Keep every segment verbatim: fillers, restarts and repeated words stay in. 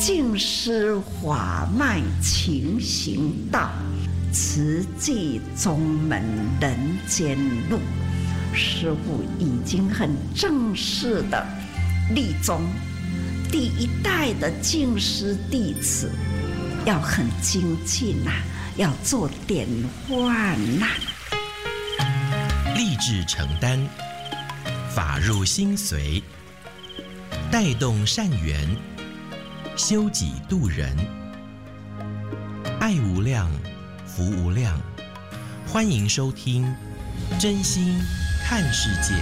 尽施法脉勤行道，慈济宗门人间路。师父已经很正式的立宗，第一代的净师弟子要很精进呐、啊，要做典范呐、 啊。立志承担，法入心随，带动善缘，修己度人，爱无量，福无量。欢迎收听《真心看世界》。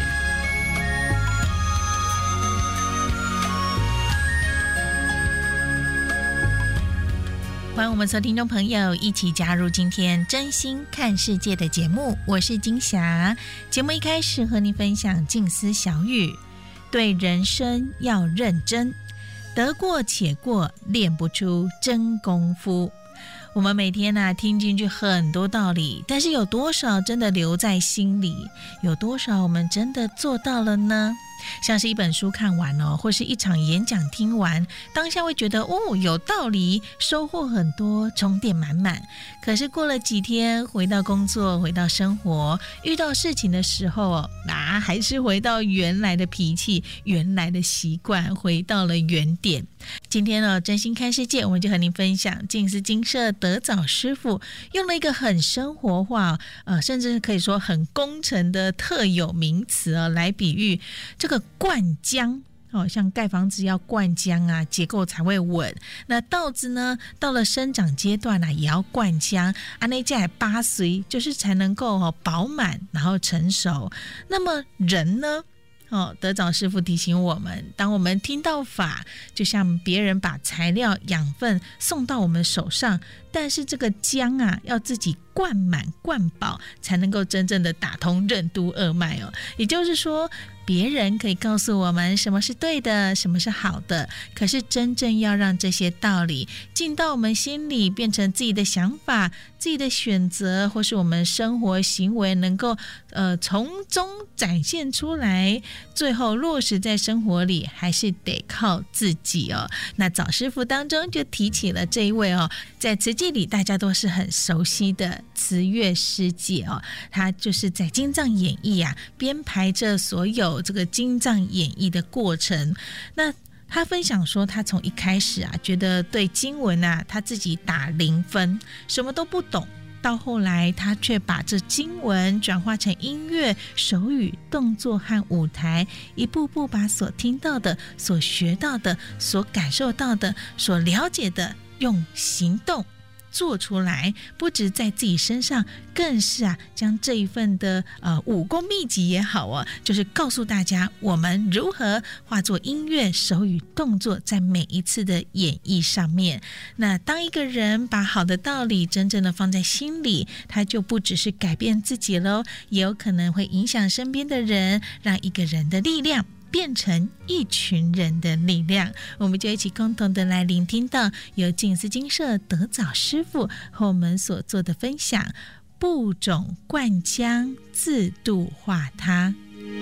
欢迎我们所有听众朋友一起加入今天真心看世界的节目，我是金霞。节目一开始和您分享静思小语，对人生要认真，得过且过，练不出真功夫。我们每天啊听进去很多道理，但是有多少真的留在心里？有多少我们真的做到了呢？像是一本书看完哦，或是一场演讲听完，当下会觉得哦有道理，收获很多，充电满满。可是过了几天，回到工作，回到生活，遇到事情的时候啊，还是回到原来的脾气，原来的习惯，回到了原点。今天呢，真心看世界，我们就和您分享静思精舍德早师父用了一个很生活化，呃，甚至可以说很工程的特有名词啊，来比喻这个灌浆。哦，像盖房子要灌浆啊，结构才会稳。那稻子呢，到了生长阶段啊，也要灌浆，啊，那叫八岁，就是才能够哦饱满，然后成熟。那么人呢？哦，德早师父提醒我们，当我们听到法，就像别人把材料养分送到我们手上，但是这个浆啊，要自己灌满灌饱，才能够真正的打通任督二脉哦。也就是说，别人可以告诉我们什么是对的，什么是好的，可是真正要让这些道理进到我们心里，变成自己的想法、自己的选择，或是我们生活行为能够呃从中展现出来，最后落实在生活里，还是得靠自己哦。那早师父当中就提起了这一位哦，在慈济里大家都是很熟悉的慈月师姐哦，她就是在金藏演义啊编排着所有这个金藏演义的过程。那他分享说，他从一开始啊，觉得对经文啊，他自己打零分，什么都不懂。到后来，他却把这经文转化成音乐、手语、动作和舞台，一步步把所听到的、所学到的、所感受到的、所了解的，用行动做出来，不止在自己身上，更是啊，将这一份的呃武功秘籍也好啊，就是告诉大家我们如何化作音乐、手语、动作，在每一次的演绎上面。那当一个人把好的道理真正的放在心里，他就不只是改变自己咯，也有可能会影响身边的人，让一个人的力量变成一群人的力量。我们就一起共同的来聆听到由静思精舍德早师父和我们所做的分享，布种灌浆，自度化他。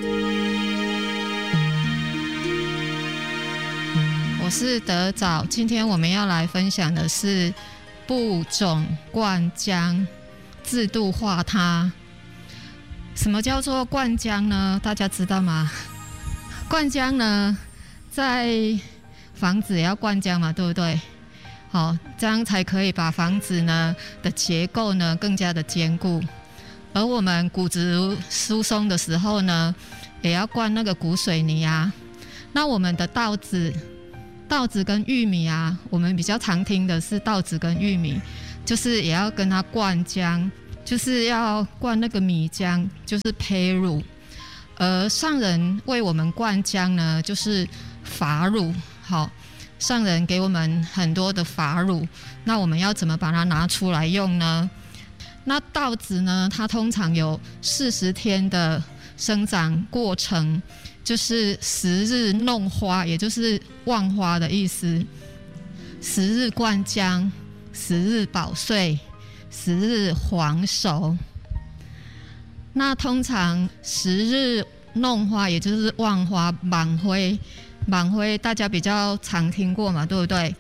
我是德早，今天我们要来分享的是布种灌浆，自度化他。什么叫做灌浆呢？大家知道吗？灌浆呢，在房子也要灌浆嘛，对不对？好，这样才可以把房子呢的结构呢更加的坚固。而我们骨质疏松的时候呢，也要灌那个骨水泥啊。那我们的稻子、稻子跟玉米啊，我们比较常听的是稻子跟玉米，就是也要跟它灌浆，就是要灌那个米浆，就是胚乳。而上人为我们灌浆呢，就是法乳。好，上人给我们很多的法乳，那我们要怎么把它拿出来用呢？那稻子呢，它通常有四十天的生长过程，就是十日弄花，也就是望花的意思。十日灌浆，十日保穗，十日黄熟。那通常十日弄花，也就是望花、满灰，满灰大家比较常听过嘛，对不对？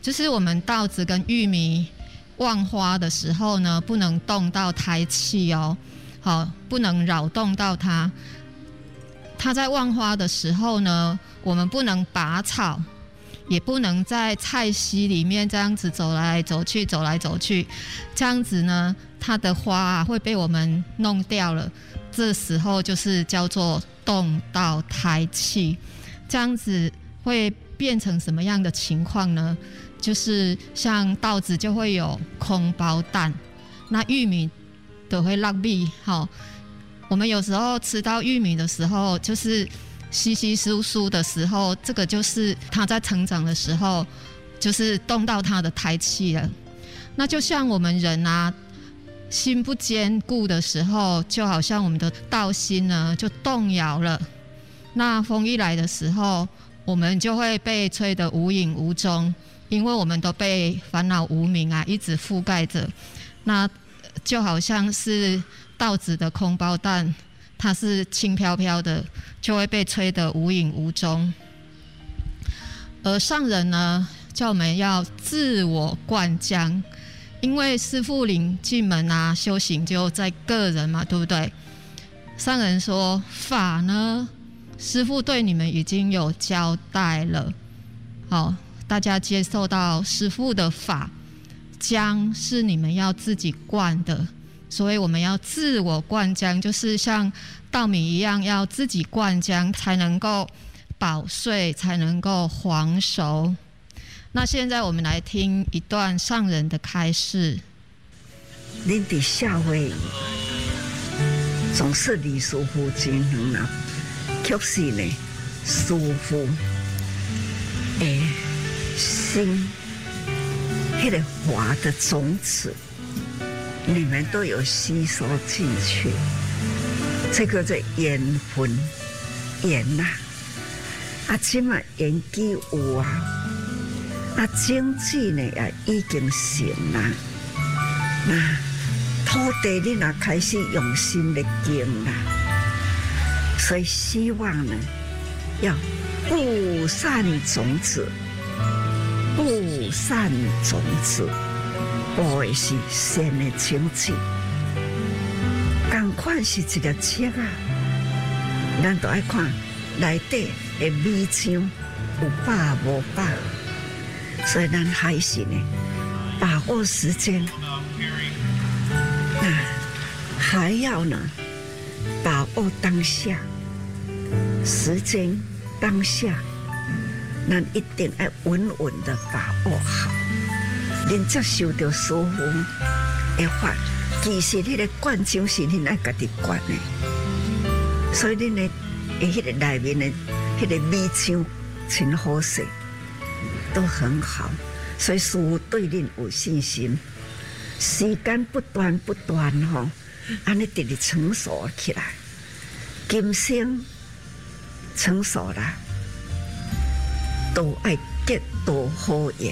就是我们稻子跟玉米望花的时候呢，不能动到胎气哦，好，不能扰动到它。它在望花的时候呢，我们不能拔草，也不能在菜畦里面这样子走来走去，走来走去，这样子呢，它的花啊会被我们弄掉了。这时候就是叫做动到胎气，这样子会变成什么样的情况呢？就是像稻子就会有空包蛋，那玉米都会落米。好，我们有时候吃到玉米的时候，就是稀稀疏疏的时候，这个就是它在成长的时候，就是动到它的胎气了。那就像我们人啊，心不坚固的时候，就好像我们的道心呢就动摇了。那风一来的时候，我们就会被吹得无影无踪，因为我们都被烦恼无明啊一直覆盖着。那就好像是稻子的空包蛋，它是轻飘飘的，就会被吹得无影无踪。而上人呢，叫我们要自我灌浆，因为师父领进门啊，修行就在个人嘛，对不对？上人说法呢，师父对你们已经有交代了，好，大家接受到师父的法，浆是你们要自己灌的，所以我们要自我灌浆，就是像稻米一样，要自己灌浆才能够保穗，才能够黄熟。那现在我们来听一段上人的开示。 恁伫社会总是离师父真远啦，确实呢，师父的心，那个华的种子，你们都有吸收进去。这个叫缘分缘呐，啊，即嘛缘机有啊，啊，经济呢也已经成啦。那土地你若开始用心的耕啦，所以希望呢，要布善种子，布善种子，布的是善的种子。同款是一粒菜啊，咱都爱看内底的米浆有饱无饱，所以咱还是呢，把握时间。那还要呢，把握当下，时间当下，咱一定要稳稳的把握好。恁接受到师父的法，其实你的灌浆是恁爱家己灌的，所以恁的诶，迄个内面的迄个米浆真好势，都很好。所以师父对恁有信心。时间不断不断吼，安尼直直成熟起来，今生成熟啦，都爱结多好缘，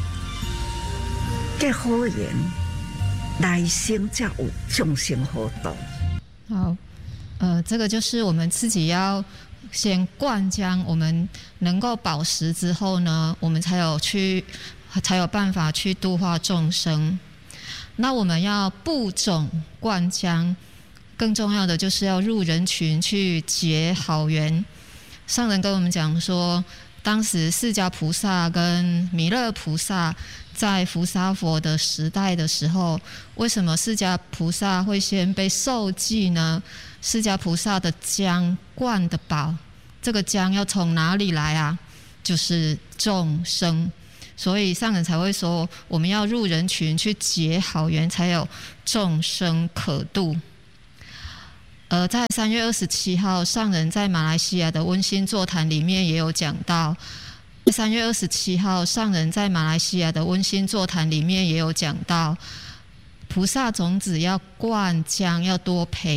结好缘，来生才有众生好度。 好，呃，这个就是我们自己要先灌浆，我们能够饱食之后呢，我们才有去才有办法去度化众生。那我们要布种灌浆，更重要的就是要入人群去结好缘。上人跟我们讲说，当时释迦菩萨跟弥勒菩萨在伏沙佛的时代的时候，为什么释迦菩萨会先被受记呢？释迦菩萨的浆灌得饱，这个浆要从哪里来啊？就是众生。所以上人才会说，我们要入人群去结好缘，才有众生可度。呃，在三月二十七号，上人在马来西亚的温馨座谈里面也有讲到。三月二十七号，上人在马来西亚的温馨座谈里面也有讲到，菩萨种子要灌浆，要多培